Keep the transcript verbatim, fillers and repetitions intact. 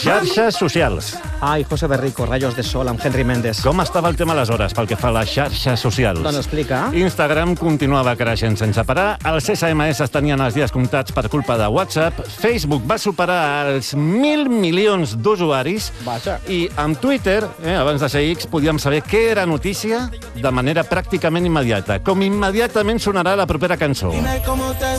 Xarxes socials. Ai, José Berrico, Rayos de Sol, amb Henry Méndez. Com estava el tema aleshores pel que fa a les xarxes socials? Doncs explica. Instagram continuava creixent sense parar, els S M S tenien els dies comptats per culpa de WhatsApp, Facebook va superar els mil milions d'usuaris Vaja. i amb Twitter, eh, abans de ser X, podíem saber què era notícia de manera pràcticament immediata. Com immediatament sonarà la propera cançó.